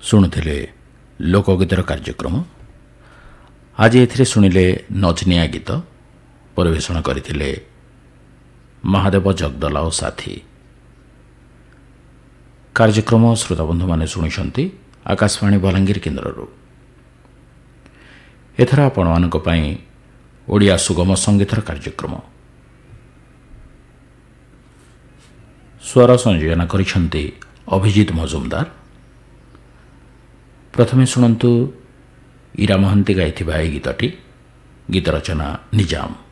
ଶୁଣୁଥିଲେ ଲୋକଗୀତର କାର୍ଯ୍ୟକ୍ରମ। ଆଜି ଏଥିରେ ଶୁଣିଲେ ନଜନିଆ ଗୀତ ପରିବେଷଣ କରିଥିଲେ ମହାଦେବ ଜଗଦଲା ଓ ସାଥୀ। କାର୍ଯ୍ୟକ୍ରମ ଶ୍ରୋତାବନ୍ଧୁମାନେ ଶୁଣିଛନ୍ତି ଆକାଶବାଣୀ ବଲାଙ୍ଗୀର କେନ୍ଦ୍ରରୁ। ଏଥର ଆପଣମାନଙ୍କ ପାଇଁ ଓଡ଼ିଆ ସୁଗମ ସଙ୍ଗୀତର କାର୍ଯ୍ୟକ୍ରମ। ସ୍ୱର ସଂଯୋଜନା କରିଛନ୍ତି ଅଭିଜିତ ମଜୁମଦାର। ପ୍ରଥମେ ଶୁଣନ୍ତୁ ଇରା ମହାନ୍ତି ଗାଇଥିବା ଏହି ଗୀତଟି। ଗୀତ ରଚନା ନିଜାମ।